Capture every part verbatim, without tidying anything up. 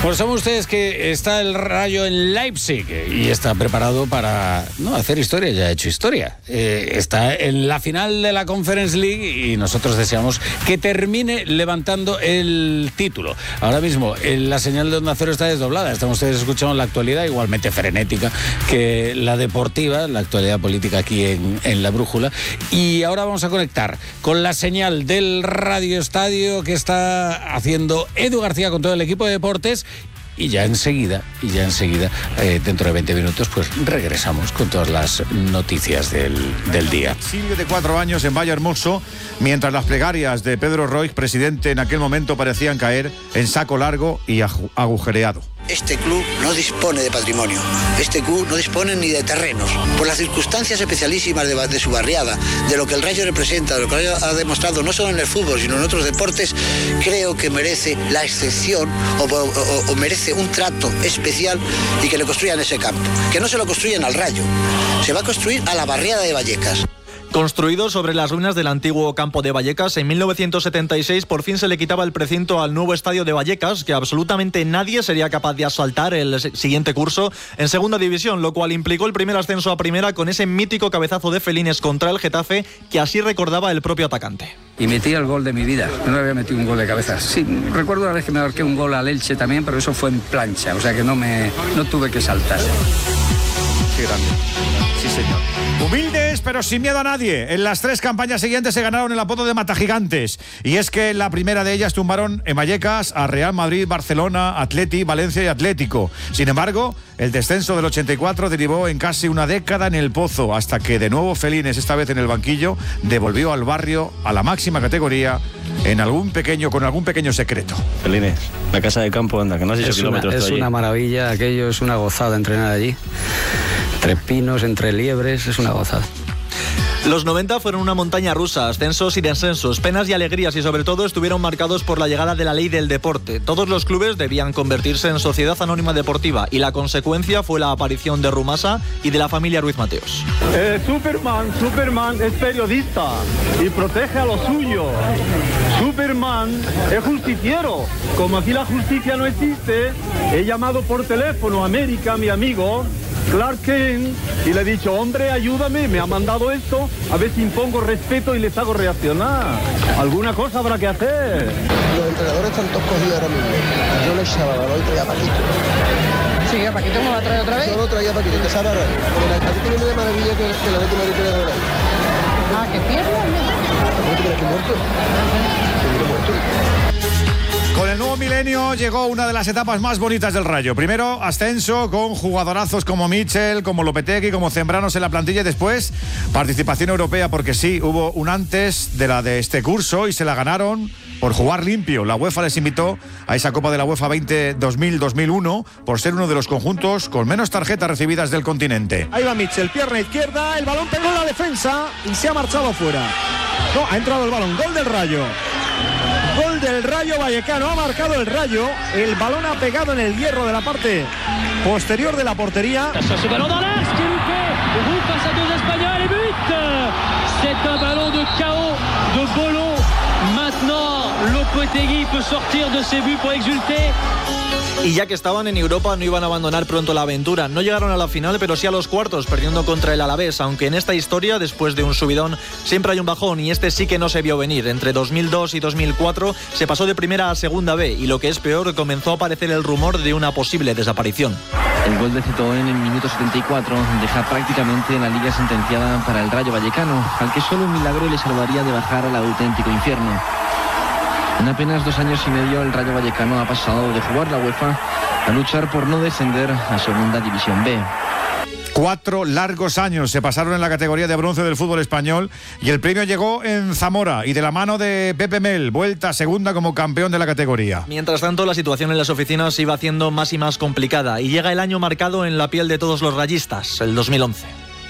Pues saben ustedes que está el Rayo en Leipzig y está preparado para no hacer historia, ya ha hecho historia. Eh, está en la final de la Conference League y nosotros deseamos que termine levantando el título. Ahora mismo en la señal de Onda Cero está desdoblada. Estamos ustedes escuchando la actualidad igualmente frenética que la deportiva, la actualidad política aquí en, en La Brújula. Y ahora vamos a conectar con la señal del Radio Estadio que está haciendo Edu García con todo el equipo de deportes. Y ya enseguida, y ya enseguida, eh, dentro de veinte minutos, pues regresamos con todas las noticias del, del día. Silvio de cuatro años en Valle Hermoso, mientras las plegarias de Pedro Roig, presidente en aquel momento, parecían caer en saco largo y agujereado. Este club no dispone de patrimonio, este club no dispone ni de terrenos. Por las circunstancias especialísimas de, de su barriada, de lo que el Rayo representa, de lo que el Rayo ha demostrado no solo en el fútbol, sino en otros deportes, creo que merece la excepción o, o, o merece un trato especial y que le construyan ese campo. Que no se lo construyan al Rayo, se va a construir a la barriada de Vallecas. Construido sobre las ruinas del antiguo campo de Vallecas, en mil novecientos setenta y seis por fin se le quitaba el precinto al nuevo estadio de Vallecas, que absolutamente nadie sería capaz de asaltar el siguiente curso en segunda división, lo cual implicó el primer ascenso a primera con ese mítico cabezazo de Felines contra el Getafe, que así recordaba el propio atacante. Y metí el gol de mi vida, no había metido un gol de cabeza. Sí, recuerdo una vez que me marqué un gol al Elche también, pero eso fue en plancha, o sea que no, me, no tuve que saltar. Qué grande. Sí, señor. Humildes, pero sin miedo a nadie. En las tres campañas siguientes se ganaron el apodo de Matagigantes. Y es que en la primera de ellas tumbaron en Vallecas a Real Madrid, Barcelona, Atleti, Valencia y Atlético. Sin embargo, el descenso del ochenta y cuatro derivó en casi una década en el pozo, hasta que de nuevo Felines, esta vez en el banquillo, devolvió al barrio a la máxima categoría en algún pequeño, con algún pequeño secreto. Felines, la casa de campo, anda, que no has hecho kilómetros. Es una maravilla, aquello es una gozada entrenar allí. Entre pinos, entre liebres, es una gozada. Los noventa fueron una montaña rusa, ascensos y descensos, penas y alegrías, y sobre todo estuvieron marcados por la llegada de la ley del deporte. Todos los clubes debían convertirse en sociedad anónima deportiva y la consecuencia fue la aparición de Rumasa y de la familia Ruiz Mateos. Eh, Superman, Superman es periodista y protege a lo suyo. Superman es justiciero. Como aquí la justicia no existe, he llamado por teléfono a América, mi amigo Clark Kent, y le he dicho, hombre, ayúdame, me ha mandado esto, a ver si impongo respeto y les hago reaccionar. Alguna cosa habrá que hacer. Los entrenadores están todos cogidos ahora mismo. Yo le echaba, hoy traía a Paquito. Sí, ¿a Paquito me va a traer otra vez? Yo lo traía a Paquito, que sabe ahora. Porque a ti te viene de maravilla que, que la de tu marido te ahora. Ah, ¿qué piernas? ¿No te crees que muerto? Que muerto. Con el nuevo milenio llegó una de las etapas más bonitas del Rayo. Primero, ascenso con jugadorazos como Mitchell, como Lopetegui, como Zembranos en la plantilla. Y después, participación europea, porque sí, hubo un antes de la de este curso y se la ganaron por jugar limpio. La UEFA les invitó a esa Copa de la UEFA veinte dos mil dos mil uno por ser uno de los conjuntos con menos tarjetas recibidas del continente. Ahí va Mitchell, pierna izquierda, el balón pegó en la defensa y se ha marchado fuera. No, ha entrado el balón, gol del Rayo. Gol del Rayo Vallecano, ha marcado el Rayo, el balón ha pegado en el hierro de la parte posterior de la portería. Ce ballon dans l'axe, qui est loupé, roule face à deux Espagnols et but. C'est un ballon de chaos, de Bolo. Maintenant, Lopetegui peut sortir de ses buts pour exulter. Y ya que estaban en Europa no iban a abandonar pronto la aventura. No llegaron a la final, pero sí a los cuartos, perdiendo contra el Alavés, aunque en esta historia, después de un subidón, siempre hay un bajón, y este sí que no se vio venir. Entre dos mil dos y dos mil cuatro se pasó de primera a segunda B, y lo que es peor, comenzó a aparecer el rumor de una posible desaparición. El gol de Cetoen en el minuto setenta y cuatro deja prácticamente la liga sentenciada para el Rayo Vallecano, al que solo un milagro le salvaría de bajar al auténtico infierno. En apenas dos años y medio el Rayo Vallecano ha pasado de jugar la UEFA a luchar por no descender a Segunda División B. Cuatro largos años se pasaron en la categoría de bronce del fútbol español y el premio llegó en Zamora y de la mano de Pepe Mel, vuelta a segunda como campeón de la categoría. Mientras tanto, la situación en las oficinas iba haciendo más y más complicada y llega el año marcado en la piel de todos los rayistas, el dos mil once.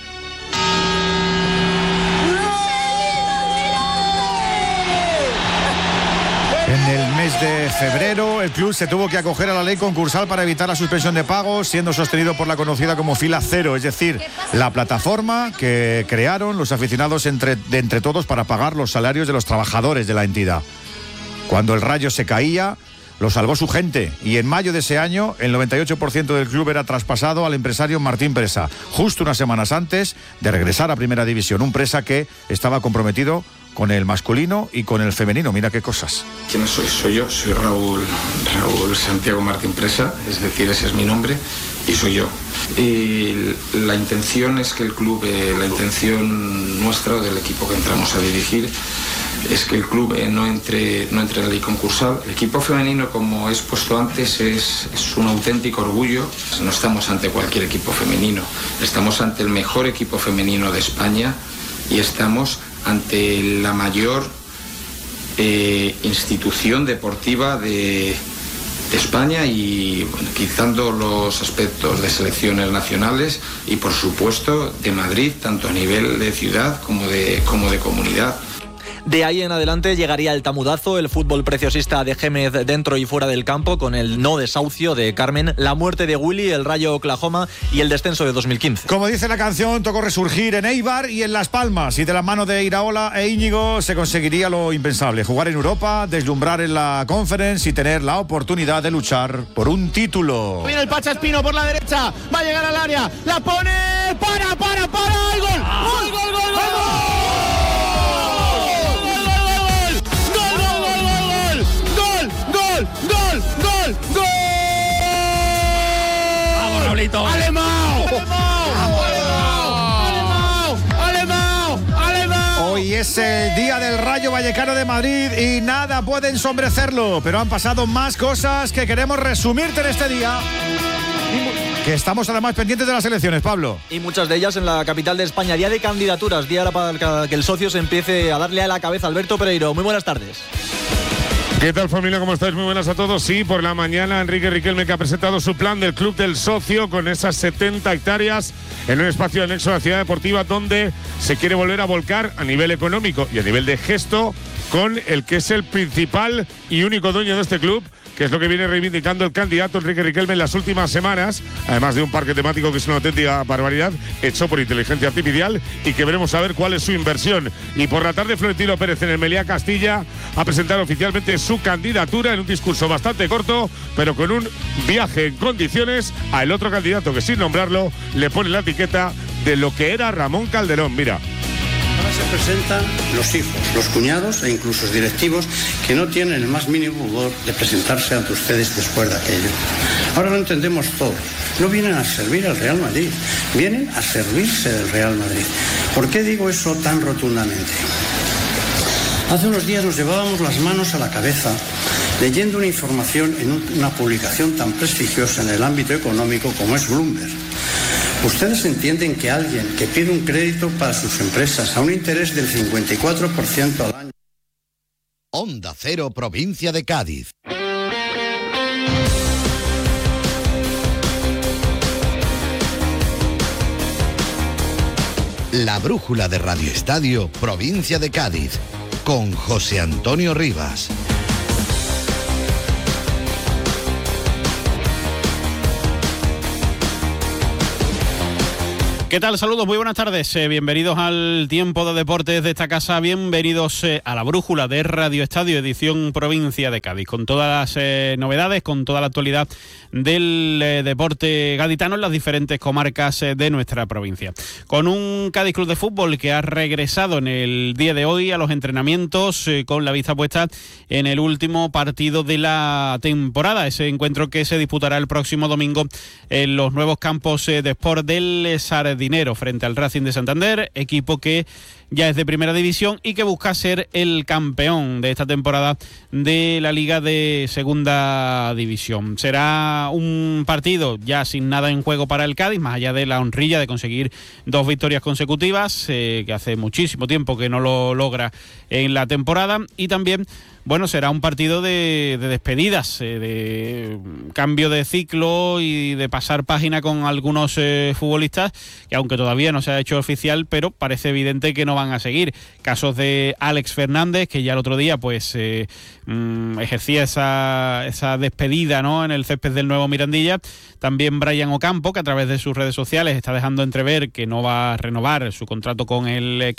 En el mes de febrero, el club se tuvo que acoger a la ley concursal para evitar la suspensión de pagos, siendo sostenido por la conocida como Fila Cero, es decir, la plataforma que crearon los aficionados entre, de entre todos para pagar los salarios de los trabajadores de la entidad. Cuando el Rayo se caía, lo salvó su gente, y en mayo de ese año el noventa y ocho por ciento del club era traspasado al empresario Martín Presa, justo unas semanas antes de regresar a Primera División, un Presa que estaba comprometido con el masculino y con el femenino. Mira qué cosas. ¿Quién soy? Soy yo, soy Raúl, Raúl Santiago Martín Presa, es decir, ese es mi nombre y soy yo. Y la intención es que el club, eh, la intención nuestra, del equipo que entramos a dirigir, es que el club eh, no entre no entre en la ley concursal. El equipo femenino, como he expuesto antes, es, es un auténtico orgullo. No estamos ante cualquier equipo femenino, estamos ante el mejor equipo femenino de España y estamos ante la mayor eh, institución deportiva de, de España y bueno, quitando los aspectos de selecciones nacionales y por supuesto de Madrid, tanto a nivel de ciudad como de, como de comunidad. De ahí en adelante llegaría el tamudazo, el fútbol preciosista de Gémez dentro y fuera del campo, con el no desahucio de Carmen, la muerte de Willy, el Rayo Oklahoma y el descenso de dos mil quince. Como dice la canción, tocó resurgir en Eibar y en Las Palmas, y de la mano de Iraola e Íñigo se conseguiría lo impensable: jugar en Europa, deslumbrar en la Conference y tener la oportunidad de luchar por un título. Viene el Pacha Espino por la derecha, va a llegar al área, la pone, para, para, para, el gol, gol, gol, gol, gol, gol. ¡Gol! ¡Gol! ¡Gol! ¡Vamos, Raulito! ¡Alemão! ¡Alemão! ¡Alemão! ¡Alemão! Hoy es el día del Rayo Vallecano de Madrid y nada puede ensombrecerlo, pero han pasado más cosas que queremos resumirte en este día. Que estamos además pendientes de las elecciones, Pablo. Y muchas de ellas en la capital de España. Día de candidaturas, día para que el socio se empiece a darle a la cabeza. Alberto Pereiro, muy buenas tardes. ¿Qué tal, familia? ¿Cómo estáis? Muy buenas a todos. Sí, por la mañana Enrique Riquelme, que ha presentado su plan del Club del Socio con esas setenta hectáreas en un espacio anexo a la ciudad deportiva donde se quiere volver a volcar a nivel económico y a nivel de gesto con el que es el principal y único dueño de este club, que es lo que viene reivindicando el candidato Enrique Riquelme en las últimas semanas, además de un parque temático que es una auténtica barbaridad, hecho por inteligencia artificial, y que veremos a ver cuál es su inversión. Y por la tarde, Florentino Pérez en el Meliá Castilla ha presentado oficialmente su candidatura en un discurso bastante corto, pero con un viaje en condiciones a el otro candidato que, sin nombrarlo, le pone la etiqueta de lo que era Ramón Calderón. Mira. Ahora se presentan los hijos, los cuñados e incluso los directivos que no tienen el más mínimo pudor de presentarse ante ustedes después de aquello. Ahora lo entendemos todos. No vienen a servir al Real Madrid, vienen a servirse del Real Madrid. ¿Por qué digo eso tan rotundamente? Hace unos días nos llevábamos las manos a la cabeza leyendo una información en una publicación tan prestigiosa en el ámbito económico como es Bloomberg. ¿Ustedes entienden que alguien que pide un crédito para sus empresas a un interés del cincuenta y cuatro por ciento al año... Onda Cero, provincia de Cádiz. La brújula de Radio Estadio, provincia de Cádiz, con José Antonio Rivas. ¿Qué tal? Saludos, muy buenas tardes. Eh, bienvenidos al tiempo de deportes de esta casa. Bienvenidos eh, a la brújula de Radio Estadio, edición provincia de Cádiz, con todas las eh, novedades, con toda la actualidad del eh, deporte gaditano en las diferentes comarcas eh, de nuestra provincia. Con un Cádiz Club de Fútbol que ha regresado en el día de hoy a los entrenamientos eh, con la vista puesta en el último partido de la temporada. Ese encuentro que se disputará el próximo domingo en los nuevos campos eh, de Sport del Sardinero frente al Racing de Santander, equipo que ya es de primera división y que busca ser el campeón de esta temporada de la Liga de Segunda División. Será un partido ya sin nada en juego para el Cádiz, más allá de la honrilla de conseguir dos victorias consecutivas, eh, que hace muchísimo tiempo que no lo logra en la temporada, y también, bueno, será un partido de, de despedidas, eh, de cambio de ciclo y de pasar página con algunos eh, futbolistas que, aunque todavía no se ha hecho oficial, pero parece evidente que no van a seguir. Casos de Alex Fernández, que ya el otro día pues eh, mm, ejercía esa, esa despedida, ¿no?, en el césped del Nuevo Mirandilla. También Brian Ocampo, que a través de sus redes sociales está dejando entrever que no va a renovar su contrato con el